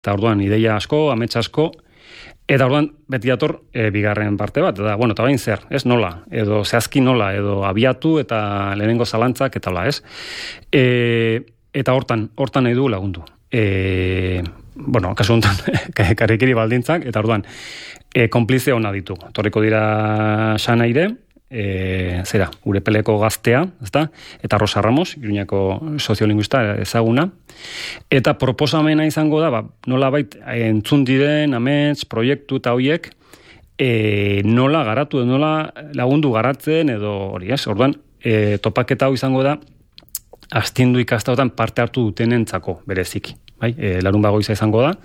eta orduan ideia asko, amets asko, eta orduan beti dator bigarren parte bat, eta bueno, eta bain zer, ez nola, edo zehazki nola, edo abiatu eta lehenengo zalantzak, eta hola, ez? Eta hortan nahi du lagundu. Bueno, kasu honetan, karrikiri baldintzak, eta orduan, konplize hona ditu. Torriko dira Xanaire, zera, Urepeleko gaztea, ezta? Eta Rosa Ramos, Iruñako soziolinguista ezaguna. Eta proposamena izango da, nola bait, entzun diren, amets, proiektu eta hoiek, nola garatu, nola lagundu garatzen, edo hori, ez? Orduan, topaketa hau izango da, astindu ikastaotan parte hartu dutenentzako bereziki. Bai? Larun bagoiza izango da.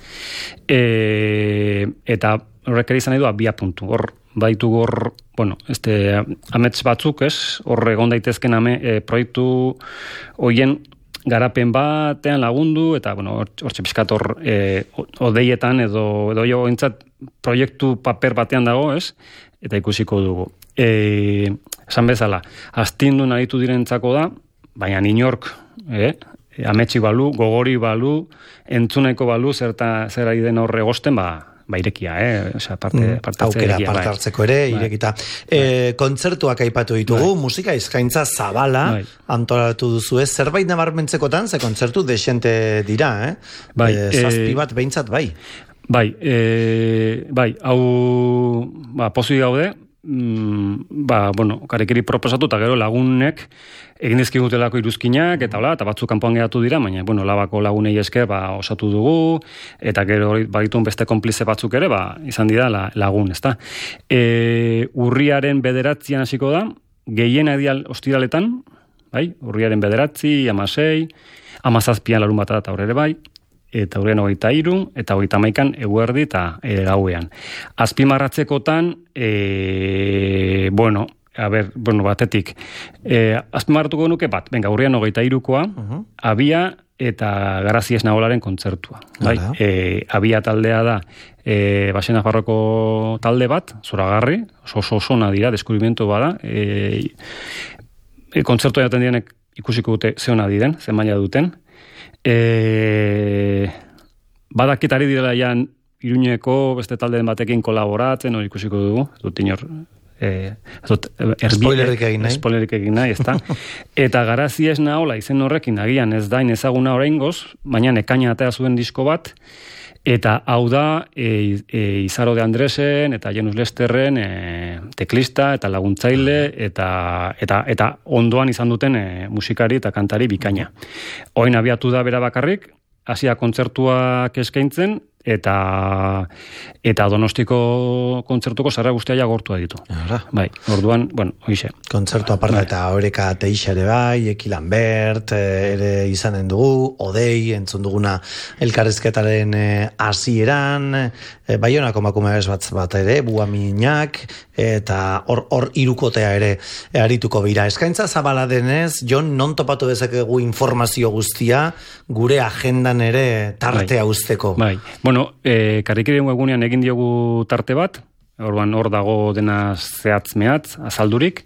Eta horrek ere izan nahi du, abia puntu. Hor, baitu hor, bueno, amets batzuk, ez? Hor egon daitezken proiektu hoien garapen batean lagundu, eta, bueno, hortxe pixkat hor odeietan edo jo entzat proiektu paper batean dago, ez? Eta ikusiko dugu. Esan bezala, astindu nahitu direntzako da, baina inork, ametsi balu, gogori balu, entzuneko balu, zer ari den horre gosten, irekia, parte hartzeko ere, irekita. Kontzertuak aipatu ditugu, musika eskaintza zabala antolatu duzu, zerbait nabarmentzekotan, ze kontzertu desente dira, zazpi bat behintzat, bai. Hau, pozui gaude, bueno, karikiri proposatu, eta gero lagunek egin dizkigutelako iruzkinak, eta batzuk kanpoan geratu dira, baina, bueno, labako lagunei esker, osatu dugu, eta gero baditun beste konplize batzuk ere, izan dira lagun, ezta. Urriaren 9 hasiko da, gehien adial ostiraletan, bai, urriaren 9, 16, 17 larun bat eta horre bai, eta urrian 23, eta 31 eguerdi eta gauean. Azpimarratzekotan, batetik, azpimarratuko nuke bat, urrian 23koa, abia eta Garazi Esnaolaren kontzertua. Abia taldea da, Baxena Farroko talde bat, zoragarri, oso dira, deskubrimentu bada, kontzertua jaten direnek ikusiko dute ze ona diren, ze maila duten, badakitari direla jan Iruñeko beste talde batekin kolaboratzen, hori ikusiko dugu, dut inor spoilerik egin nahi, ezta? Eta Garazi Esnaola izen horrekin agian ez dain ezaguna oraingoz, baina ekaina atea zuen disko bat, eta hau da Izaro de Andresen eta Janus Lesterren teklista eta laguntzaile eta ondoan izan duten musikari eta kantari bikaina. Oin abiatu da bera bakarrik, hasia kontzertuak eskaintzen, eta Donostiko kontzertuko sarrera guztia gortua ditu. Bai, orduan, bueno, hoize. Kontzertu aparte eta Oreka Teixa ere bai, Eki Lambert ere izanen dugu, Odei entzun duguna elkarrizketaren hasieran, Baionako emakume bat ere, Buaminak, eta hor hirukotea ere arituko bira. Eskaintza zabala denez, Jon, non topatu dezakegu informazio guztia gure agendan ere tartea usteko? Bai, bueno, karrikirien webgunean egin diogu tarte bat, orduan hor dago dena zehatz-mehatz, azaldurik.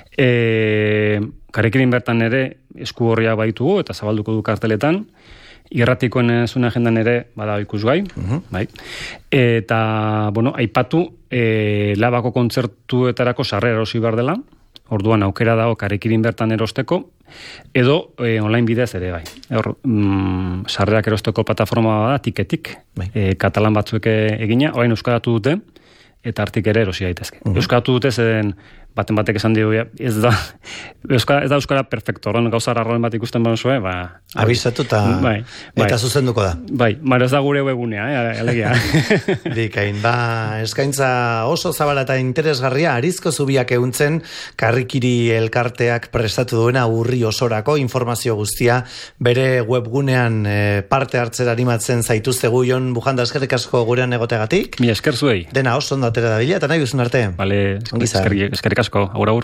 Karrikirin bertan ere esku horria baitugu eta zabalduko du karteletan. Irratikoen zuen agendan ere bada ikusgai. Bai. Eta, bueno, aipatu Labako kontzertuetarako sarrera erosi behar dela. Orduan aukera dago karrikirin bertan erosteko, edo online bidez ere bai. Sarrerak erosteko plataforma da Tiketik, katalan batzuek egina, orain euskaratu dute, eta artik ere erosi daitezke. Euskaratu dute zen batek esan dio, ez da euskara perfecto, horren gauza rarroen bat ikusten banuzue, abizatu eta zuzenduko da. Bai, ez da gure webunea, alegia. Bikain, eskaintza oso zabala eta interesgarria, Arizko Zubiak ehuntzen, karrikiri elkarteak prestatu duena urri osorako, informazio guztia, bere webgunean parte hartzera animatzen zaituztegu. Jon Bujanda, eskerrik asko gurean egoteagatik. Mila esker zuei. Dena oso ondo atera da bila, eta nahi duzun arte. Vale, eskerrik asko, agur.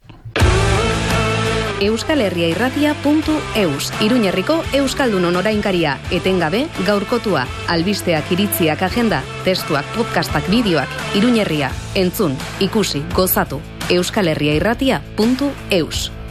euskalherriairratia.eus, Iruñerriko Euskaldunon orainkaria, etengabe, gaurkotua, albisteak, iritziak, agenda, testuak, podcastak, bideoak, Iruñerria, entzun, ikusi, gozatu, euskalherriairratia.eus.